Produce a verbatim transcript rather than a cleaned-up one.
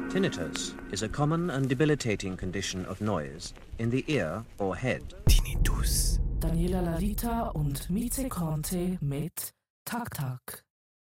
Tinnitus is a common and debilitating condition of noise in the ear or head. Tinnitus. Daniela Lalita und Mieze Conte mit Tak Tak.